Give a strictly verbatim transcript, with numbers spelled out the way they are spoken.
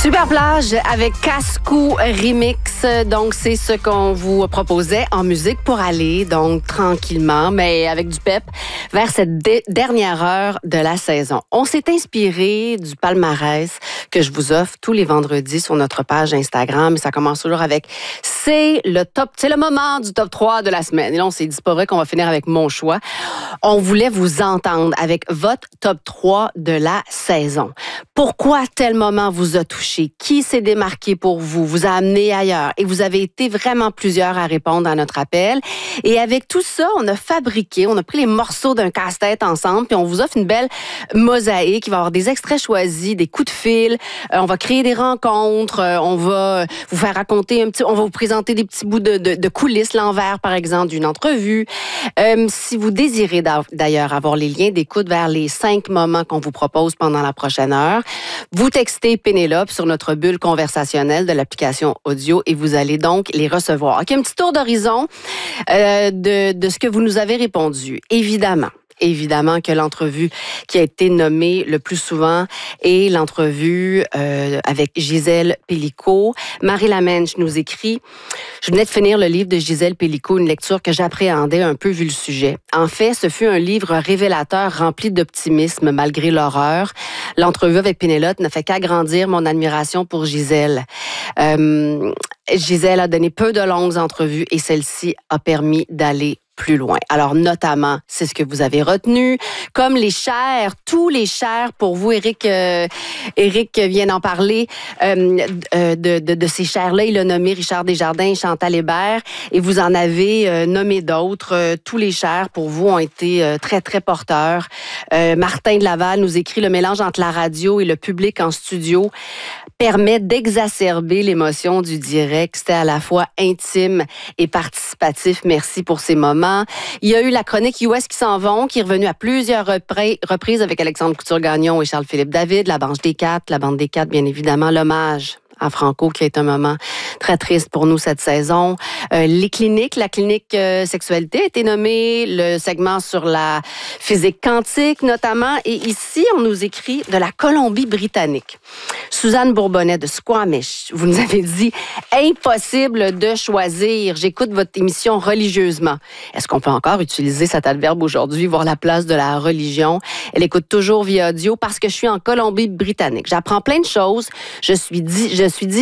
Super plage avec Cascou Remix. Donc, c'est ce qu'on vous proposait en musique pour aller, donc, tranquillement, mais avec du pep, vers cette dé- dernière heure de la saison. On s'est inspiré du palmarès que je vous offre tous les vendredis sur notre page Instagram. Ça commence toujours avec c'est le top, c'est le moment du top trois de la semaine. Et là, on s'est dit, c'est pas vrai qu'on va finir avec mon choix. On voulait vous entendre avec votre top trois de la saison. Pourquoi tel moment vous a touché? Qui s'est démarqué pour vous? Vous a amené ailleurs? Et vous avez été vraiment plusieurs à répondre à notre appel. Et avec tout ça, on a fabriqué, on a pris les morceaux d'un casse-tête ensemble, puis on vous offre une belle mosaïque. Il va y avoir des extraits choisis, des coups de fil. Euh, on va créer des rencontres. Euh, on va vous faire raconter un petit... On va vous présenter des petits bouts de, de, de coulisses, l'envers, par exemple, d'une entrevue. Euh, si vous désirez d'ailleurs avoir les liens d'écoute vers les cinq moments qu'on vous propose pendant la prochaine heure, vous textez Pénélope sur notre bulle conversationnelle de l'application audio et vous allez donc les recevoir. OK, un petit tour d'horizon euh, de, de ce que vous nous avez répondu. Évidemment. Évidemment que l'entrevue qui a été nommée le plus souvent est l'entrevue euh, avec Gisèle Pélicaud. Marie Lamenche nous écrit « Je venais de finir le livre de Gisèle Pélicaud, une lecture que j'appréhendais un peu vu le sujet. En fait, ce fut un livre révélateur rempli d'optimisme malgré l'horreur. L'entrevue avec Pénélope n'a fait qu'agrandir mon admiration pour Gisèle. Euh, Gisèle a donné peu de longues entrevues et celle-ci a permis d'aller plus loin. Alors, notamment, c'est ce que vous avez retenu, comme les chairs, tous les chairs pour vous. Éric, euh, Éric vient d'en parler euh, de, de, de ces chairs-là. Il a nommé Richard Desjardins et Chantal Hébert, et vous en avez euh, nommé d'autres. Euh, tous les chairs pour vous ont été euh, très, très porteurs. Euh, Martin de Laval nous écrit « Le mélange entre la radio et le public en studio permet d'exacerber l'émotion du direct. C'était à la fois intime et participatif. Merci pour ces moments. » Il y a eu la chronique U S qui s'en vont, qui est revenue à plusieurs reprises avec Alexandre Couture-Gagnon et Charles-Philippe David, la Banche des Quatre, la Bande des Quatre, bien évidemment, l'hommage à Franco, qui est un moment très triste pour nous cette saison. Euh, les cliniques, la clinique euh, sexualité a été nommée, le segment sur la physique quantique notamment, et ici, on nous écrit de la Colombie-Britannique. Suzanne Bourbonnais de Squamish, vous nous avez dit « Impossible de choisir, j'écoute votre émission religieusement ». Est-ce qu'on peut encore utiliser cet adverbe aujourd'hui, voir la place de la religion? Elle écoute toujours via audio parce que je suis en Colombie-Britannique. J'apprends plein de choses, je suis dit, je suis dit